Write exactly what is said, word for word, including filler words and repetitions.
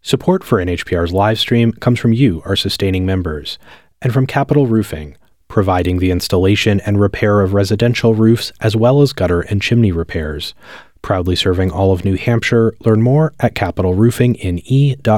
Support for N H P R's live stream comes from you, our sustaining members, and from Capital Roofing, providing the installation and repair of residential roofs as well as gutter and chimney repairs. Proudly serving all of New Hampshire. Learn more at capital roofing in e dot com.